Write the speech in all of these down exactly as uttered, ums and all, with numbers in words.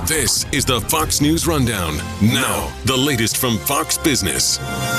This is the Fox News Rundown. Now, the latest from Fox Business.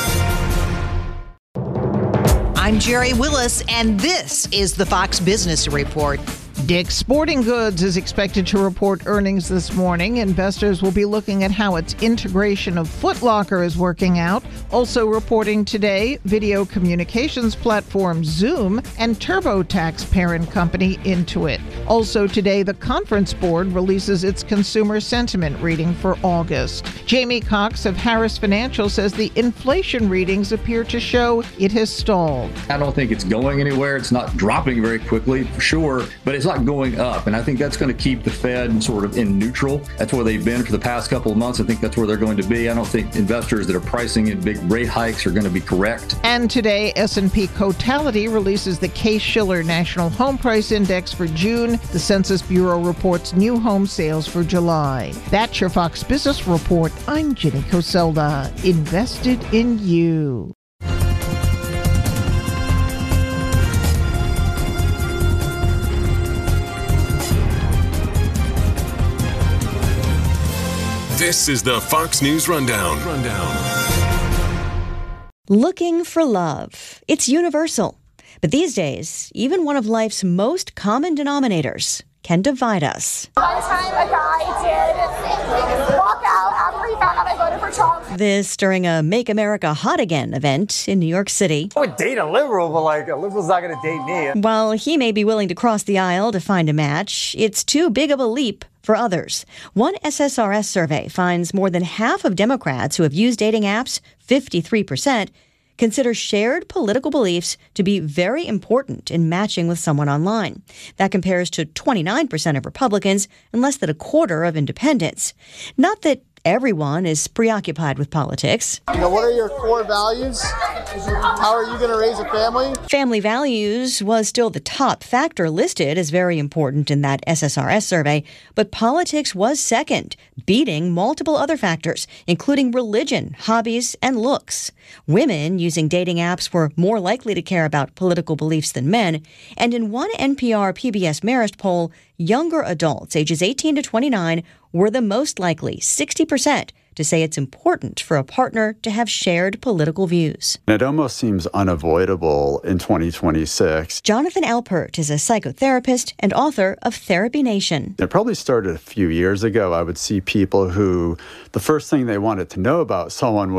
I'm Jerry Willis, and this is the Fox Business Report. Dick's Sporting Goods is expected to report earnings this morning. Investors will be looking at how its integration of Foot Locker is working out. Also reporting today, video communications platform Zoom and TurboTax parent company Intuit. Also today, the Conference Board releases its consumer sentiment reading for August. Jamie Cox of Harris Financial says the inflation readings appear to show it has stalled. I don't think it's going anywhere. It's not dropping very quickly, for sure, but it's not going up. And I think that's going to keep the Fed sort of in neutral. That's where they've been for the past couple of months. I think that's where they're going to be. I don't think investors that are pricing in big rate hikes are going to be correct. And today, S and P Cotality releases the Case-Shiller National Home Price Index for June. The Census Bureau reports new home sales for July. That's your Fox Business Report. I'm Jenny Coselda. Invested in you. This is the Fox News Rundown. Rundown. Looking for love. It's universal. But these days, even one of life's most common denominators can divide us. One time a guy did walk out after he found out I voted for Trump. This during a Make America Hot Again event in New York City. I would date a liberal, but like a liberal's not going to date me. While he may be willing to cross the aisle to find a match, it's too big of a leap for others. One S S R S survey finds more than half of Democrats who have used dating apps, fifty-three percent, consider shared political beliefs to be very important in matching with someone online. That compares to twenty-nine percent of Republicans and less than a quarter of independents. Not that everyone is preoccupied with politics. You know, what are your core values? How are you going to raise a family? Family values was still the top factor listed as very important in that S S R S survey, but politics was second, beating multiple other factors, including religion, hobbies, and looks. Women using dating apps were more likely to care about political beliefs than men, and in one N P R P B S Marist poll, younger adults ages eighteen to twenty-nine were the most likely, sixty percent, to say it's important for a partner to have shared political views. It almost seems unavoidable in twenty twenty-six. Jonathan Alpert is a psychotherapist and author of Therapy Nation. It probably started a few years ago. I would see people who the first thing they wanted to know about someone was